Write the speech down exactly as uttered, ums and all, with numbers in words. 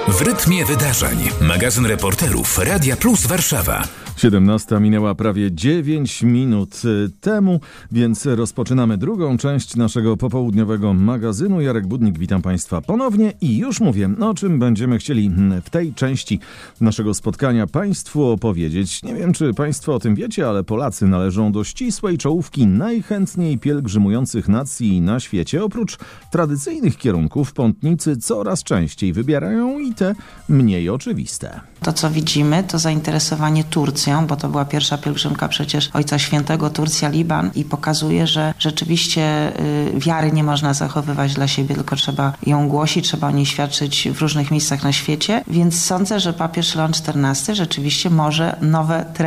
W rytmie wydarzeń. Magazyn reporterów Radia Plus Warszawa. siedemnasta minęła prawie dziewięć minut temu, więc rozpoczynamy drugą część naszego popołudniowego magazynu. Jarek Budnik, witam Państwa ponownie i już mówię, o czym będziemy chcieli w tej części naszego spotkania Państwu opowiedzieć. Nie wiem, czy Państwo o tym wiecie, ale Polacy należą do ścisłej czołówki najchętniej pielgrzymujących nacji na świecie. Oprócz tradycyjnych kierunków pątnicy coraz częściej wybierają i te mniej oczywiste. To, co widzimy, to zainteresowanie Turcją, bo to była pierwsza pielgrzymka przecież Ojca Świętego, Turcja, Liban, i pokazuje, że rzeczywiście y, wiary nie można zachowywać dla siebie, tylko trzeba ją głosić, trzeba o niej świadczyć w różnych miejscach na świecie, więc sądzę, że papież Leon czternasty rzeczywiście może nowe trendy